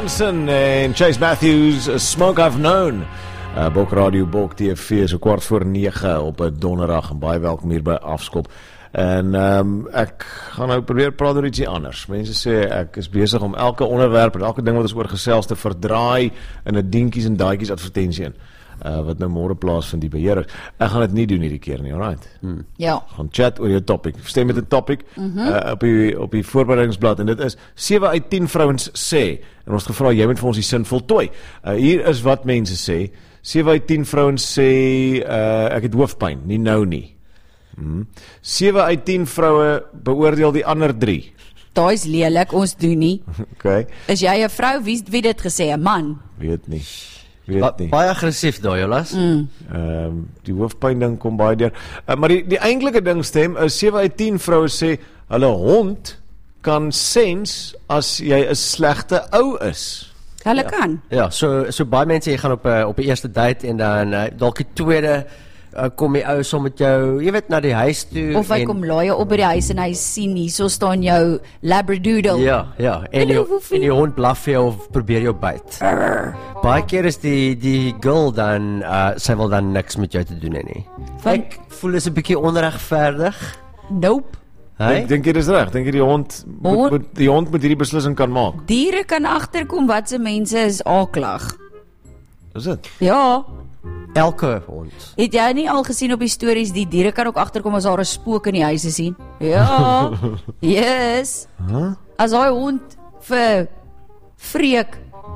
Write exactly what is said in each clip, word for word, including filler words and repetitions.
En Chase Matthews, Smoke I've Known. Uh, Bok Radio, Bok T V, so kwart voor nege op 'n donderdag en baie welkom hier by Afskop. En um, ek gaan nou probeer praat oor ietsie anders. Mense sê ek is besig om elke onderwerp en elke ding wat ons oor gesels te verdraai in 'n dinkies en daadjies advertensie in. Uh, wat nou môre plaasvind die beheerder. Ek gaan dit nie doen hierdie keer nie, alright? Hmm. Ja. Gaan chat oor jou topic. Stem met 'n topic mm-hmm. uh, op die op die voorbereidingsblad en dit is sewe uit tien vrouens sê en ons het gevra jy moet vir ons die sin voltooi. Uh, hier is wat mense sê. sewe uit tien vrouens sê uh, ek het hoofpyn, nie nou nie. Hmm. sewe uit tien vroue beoordeel die ander drie. Daai is lelik, ons doen nie. Okay. Is jy 'n vrou? Wie wie dit gesê? 'n Man? Weet nie. Ba baie aggressief daai, Jolas. Mm. Um, die hoofpyn ding kom baie deur. Uh, maar die die eintlike ding stem is sewe uit tien vroue sê hulle hond kan sens as jy 'n slegte ou is. Hulle ja. kan. Ja, so so baie mense jy gaan op 'n op 'n eerste date en dan uh, dalk die tweede uh, kom die ou saam met jou, jy weet, na die huis toe. Of hy en, kom laai op by die huis en hy sien hierso staan jou labradoodle. Ja, ja, en die, en die hond blaf vir jou of probeer jou byt. Baie keer is die die girl dan uh, sy wil dan niks met jou te doen hê nie. Van, Ek voel is 'n bietjie onregverdig. Nope. Dink dink jy dis reg? Dink jy die hond moet, Hond? moet die hond moet hierdie beslissing kan maak? Diere kan agterkom wat se mense is aaklag. Is dit? Ja. Elke hond. Het jy nie al gesien op die stories die diere kan ook agterkom as daar 'n spook in die huis is sien? Ja. Yes. Huh? As hy hond vir vreek.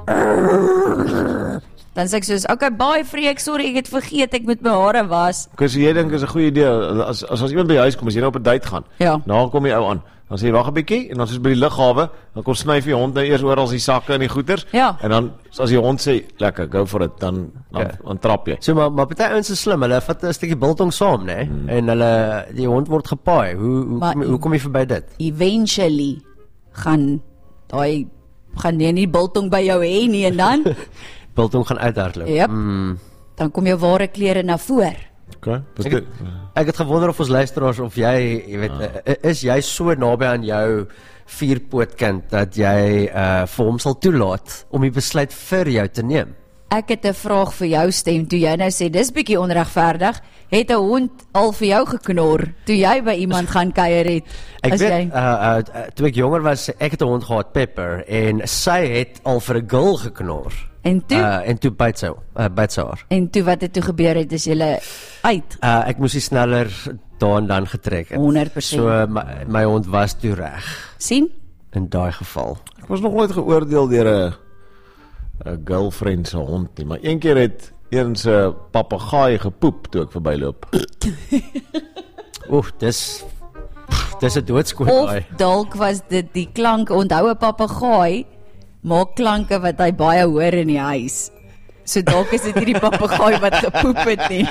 Dan sê ek soos, okay, baie vreek, sorry, ek het vergeet ek moet my hare was. Okay, so jy dink is 'n goeie idee as as as iemand by die huis kom, as jy nou op 'n date gaan. Ja. Nou kom die ou aan. Dan sê jy wag 'n bietjie en dan soos by die lughawe, dan kom snyf die hond nou eers oral die sakke en die goeders. Ja. En dan as die hond sê lekker, go for it, dan dan, Ja. dan trap jy. So maar maar party ouens is slim. Hulle vat 'n stukkie biltong saam, né? Hmm. En hulle die hond word gepaai. Hoe hoe Maar kom, hoe kom jy verby dit? Eventually gaan daai gaan jy nie biltong by jou hê nie en dan Biltong gaan uithardloop. Yep. Mm. dan kom jou ware klere na voor. Okay. Ek, het- ek het gewonder of ons luisteraars of jy, jy weet, ah. is jy so naby aan jou vierpootkind dat jy uh, vir hom sal toelaat om die besluit vir jou te neem? Ek het 'n vraag vir jou stem toe jy nou sê dis bietjie onregverdig. Het 'n hond al vir jou geknor toe jy by iemand gaan kuier het? Ek As weet, jy uh, uh, toe ek jonger was, ek het 'n hond gehad, Pepper, en sy het al vir 'n girl geknor. en toe Uh, en toe byt sy, uh, byt sy haar. en toe wat het toe gebeur het is jy uit Uh, ek moes die sneller daar en dan getrek het. honderd persent. So my, my hond was toe reg sien? in daai geval. Ek was nog nooit geoordeel deur 'n 'n girlfriend se hond nie, maar een keer het een se papegaai gepoep toe ek verbyloop. Oef, dis dis 'n doodskoot Of daai. dalk was dit die klank, onthou 'n papegaai maak klanke wat hy baie hoor in die huis. So dalk is dit nie die papegaai wat gepoep het nie.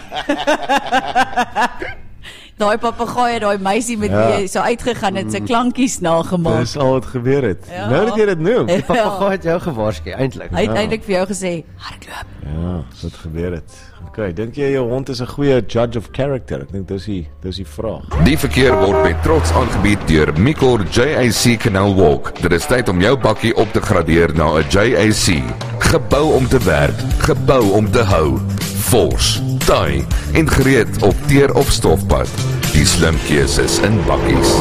Daai papegaai het daai meisie met Ja. wie jy so uitgegaan het, sy klankies nagemaak. Dis al wat gebeur het. Ja. Nou dat jy dit noem. Die papegaai het jou gewaarsku eintlik. Hy het eintlik vir jou gesê, hardloop. Ja, so het gebeur het. Okay, dink jy jou hond is 'n goeie judge of character? Ek dink dis die dis die vraag. Die verkeer word met trots aangebied deur Mikor J A C Canal Walk. Dit is tyd om jou bakkie op te gradeer na 'n J A C. Gebou om te werk, gebou om te hou. Vors, taai en gereed op teer of stofpad. Die slim keuses in bakkies.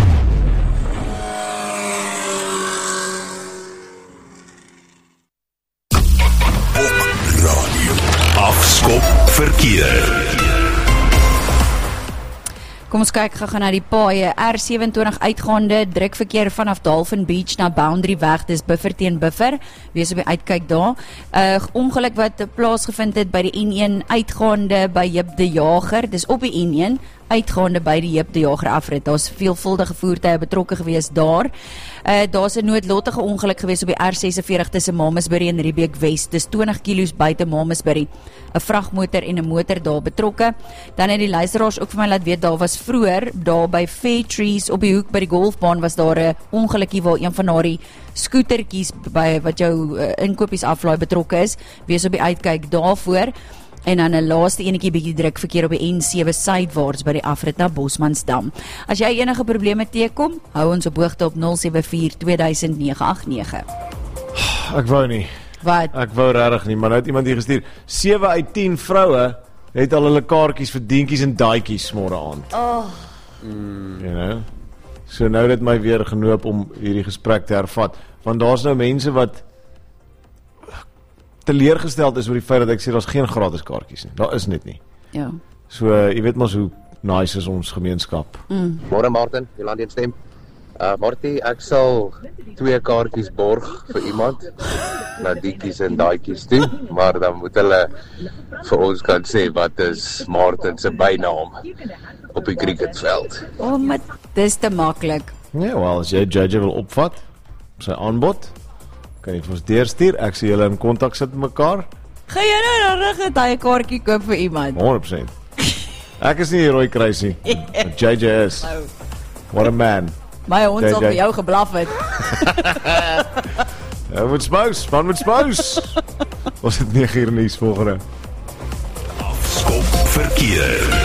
Radio Afskop verkeer. Kom ons kyk gou na die paaie. R sewenentwintig uitgaande, druk verkeer vanaf Dolphin Beach na Boundary weg, dis buffer teen buffer. Wees op die uitkyk daar. 'n uh, Ongeluk wat plaasgevind het by die N een uitgaande by Jip de Jager, dis op die N een uitgaande by die Jip de Jager afrit. Daar's veelvuldige voertuie betrokke gewees daar. Uh, daar's 'n noodlottige ongeluk gewees op die R sesenveertig tussen Mamasbury en Riebeek West. Dis twintig kilos buite Mamasbury. 'n Vragmotor en 'n motor daar betrokke. Dan het die luisteraars ook vir my laat weet daar was vroeër daar by Fairtrees op die hoek by die golfbaan was daar 'n ongelukkie waar een van daardie skootertjies by wat jou uh, inkopies aflaai betrokke is. Wees op die uitkyk daarvoor. En dan 'n laaste enetjie bietjie druk verkeer op die N sewe suidwaarts by die afrit na Bosmansdam. As jy enige probleme teekom, hou ons op hoogte op nul sewe vier twee duisend nege agt nege. Ek wou nie. Wat? Ek wou regtig nie, maar nou het iemand hier gestuur. sewe uit tien vroue het al hulle kaartjies vir dientjies en daaitjies môre aand. Oh. Mm. You know? So nou het my weer genoop om hierdie gesprek te hervat, want daar's nou mense wat teleurgesteld is oor die feit dat ek sê daar's geen gratis kaartjies nie. Daar is net nie. Ja. So uh, jy weet mos hoe nice is ons gemeenskap. Mm. Môre Martin, Jolande stem. Uh Martie, ek sal twee kaartjies borg vir iemand na dietjies en daaitjies toe, maar dan moet hulle vir ons kan sê wat is Martin se bynaam op die cricketveld. O, oh, maar dis te maklik. Ja, wel, as jy J J wil opvat, sy aanbod, kan jy vir ons deurstuur, ek sê julle in kontak sit met mekaar. Gaan jy nou na rig het hy 'n kaartjie koop vir iemand? honderd persent. Ek is nie die rooi kruisie. J J is. What a man. My hond sal vir jou geblaf het. Ja, met smous, man met smous. Ons het nege uur nuus volgende. Afskop verkeer.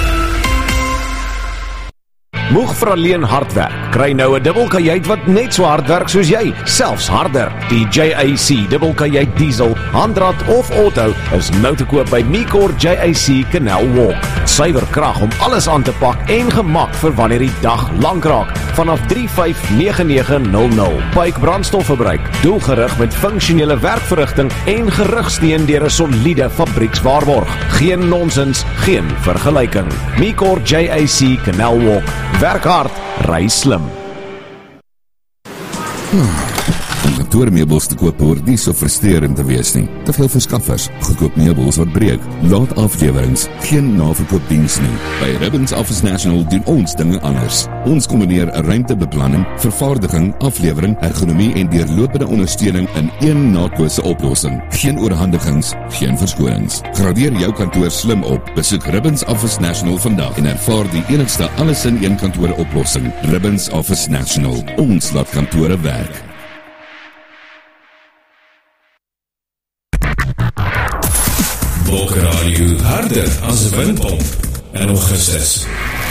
Moeg vir alleen hard werk. Kry nou 'n dubbelkajuit wat net so hard werk soos jy, selfs harder. Die J A C dubbelkajuit diesel, handrat of auto is nou te koop by Micor J A C Canal Walk. Suiwer krag om alles aan te pak en gemak vir wanneer die dag lank raak. Vanaf drie vyf nege nege nul nul. Pyke brandstofverbruik, doelgerig met funksionele werkverrigting en gerugsteun deur 'n soliede fabriekswaarborg. Geen nonsens, geen vergelyking. Micor J A C Canal Walk. Werk hard, ry slim. Om kantoormeubels te koop hoort nie so frustrerend te wees nie. Te veel verskaffers, goedkoop meubels wat breek, laat aflewerings, geen naverkoopdiens nie. By Ribbons Office National doen ons dinge anders. Ons kombineer 'n ruimtebeplanning, vervaardiging, aflewering, ergonomie en deurlopende ondersteuning in een naatkose oplossing. Geen oorhandigings, geen verskonings. Gradeer jou kantoor slim op. Besoek Ribbons Office National vandag en ervaar die enigste alles in een kantoor oplossing. Ribbons Office National. Ons laat kantore werk. Bokraadio harder as 'n windpomp in Augustus.